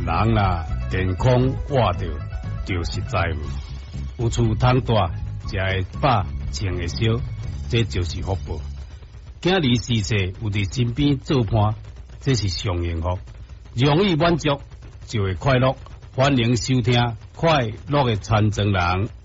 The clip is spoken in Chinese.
人啦，健康活着就是财富。有厝通住，食会饱，穿会少，这就是福报。囝儿逝世有伫身边做伴，这是上幸福。容易满足就会快乐。欢迎收听《快乐的残障人》。